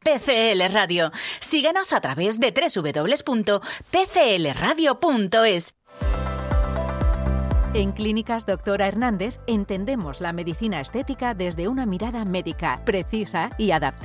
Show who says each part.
Speaker 1: PCL Radio. Síguenos a través de www.pclradio.es.
Speaker 2: En Clínicas Doctora Hernández entendemos la medicina estética desde una mirada médica, precisa y adaptada